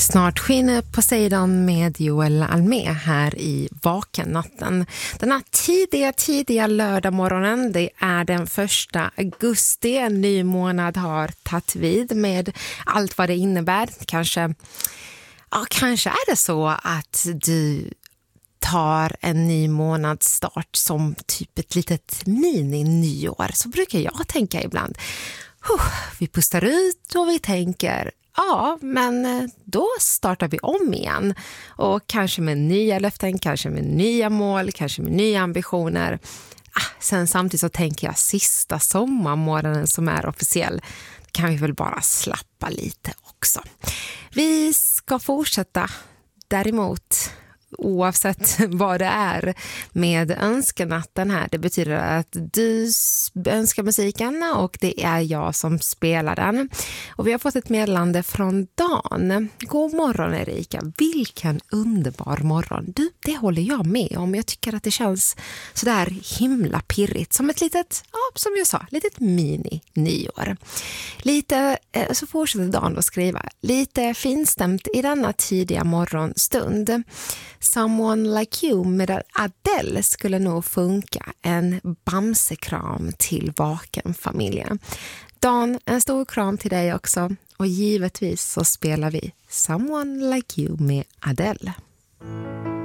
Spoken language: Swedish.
Snart skiner Poseidon med Joel Almé här i Vakennatten. Den här tidiga lördagmorgonen, det är den 1 augusti. En ny månad har tagit vid med allt vad det innebär. Kanske är det så att du tar en ny månadsstart som typ ett litet mini-nyår. Så brukar jag tänka ibland. Vi pustar ut och vi tänker, ja, men då startar vi om igen. Och kanske med nya löften, kanske med nya mål, kanske med nya ambitioner. Sen samtidigt så tänker jag sista sommarmånaden som är officiell. Kan vi väl bara slappa lite också. Vi ska fortsätta däremot oavsett vad det är med önskenatten här. Det betyder att du önskar musiken och det är jag som spelar den. Och vi har fått ett meddelande från Dan. God morgon Erika, vilken underbar morgon. Du, det håller jag med om. Jag tycker att det känns sådär himla pirrigt. Som ett litet, som jag sa, litet mini-nyår. Så fortsätter Dan att skriva. Lite finstämt i denna tidiga morgonstund. Someone Like You med Adele skulle nog funka. En bamsekram till Vaken-familjen. Dan, en stor kram till dig också. Och givetvis så spelar vi Someone Like You med Adele.